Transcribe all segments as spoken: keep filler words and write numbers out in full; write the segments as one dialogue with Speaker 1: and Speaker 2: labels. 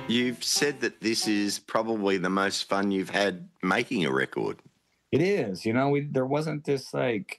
Speaker 1: You've said that this is probably the most fun you've had making a record.
Speaker 2: It is, you know, we there wasn't this like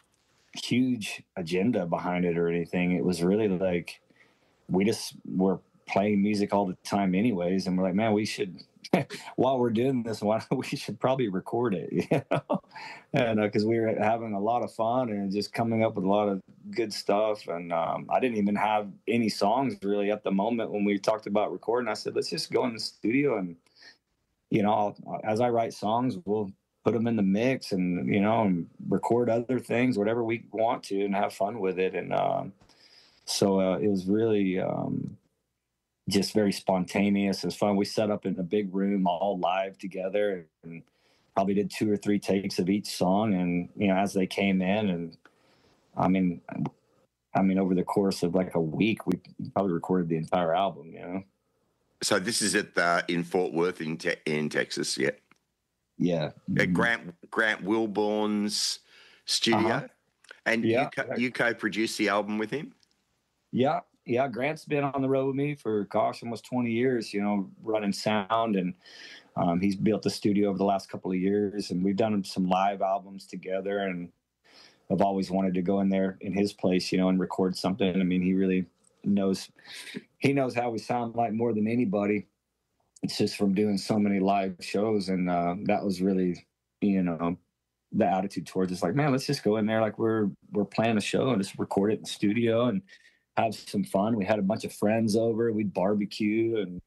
Speaker 2: huge agenda behind it or anything. It was really like we just were playing music all the time anyways, and we're like, man, we should while we're doing this, why we should probably record it, you know, and because uh, we were having a lot of fun and just coming up with a lot of good stuff. And um, I didn't even have any songs really at the moment when we talked about recording. I said, let's just go in the studio and you know, I'll, as I write songs, we'll put them in the mix and you know and record other things, whatever we want to, and have fun with it. And um, so uh, it was really. Um, just very spontaneous. It was fun. We set up in a big room all live together and probably did two or three takes of each song. And, you know, as they came in and I mean, I mean, over the course of like a week, we probably recorded the entire album, you know?
Speaker 1: So this is at the, in Fort Worth in, te- in Texas, yeah?
Speaker 2: Yeah.
Speaker 1: At Grant, Grant Wilborn's studio. Uh-huh. And yeah, you, co- you co-produced the album with him?
Speaker 2: Yeah. Yeah, Grant's been on the road with me for, gosh, almost twenty years, you know, running sound. And um, he's built the studio over the last couple of years. And we've done some live albums together. And I've always wanted to go in there in his place, you know, and record something. I mean, he really knows, he knows how we sound like more than anybody. It's just from doing so many live shows. And uh, that was really, you know, the attitude towards it's like, man, let's just go in there like we're we're playing a show and just record it in the studio and have some fun. We had a bunch of friends over. We'd barbecue and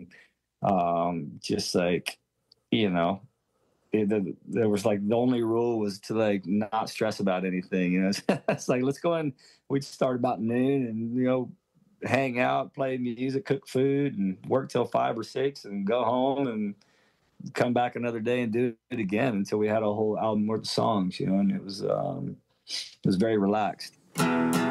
Speaker 2: um, just like, you know, it, the, there was like the only rule was to like not stress about anything. You know, it's, it's like let's go in. We'd start about noon and you know, hang out, play music, cook food, and work till five or six, and go home and come back another day and do it again until we had a whole album worth of songs. You know, and it was um, it was very relaxed.